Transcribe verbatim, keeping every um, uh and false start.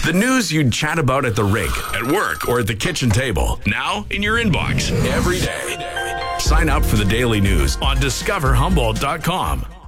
The news you'd chat about at the rink, at work, or at the kitchen table. Now in your inbox every day. Sign up for the daily news on discover humboldt dot com.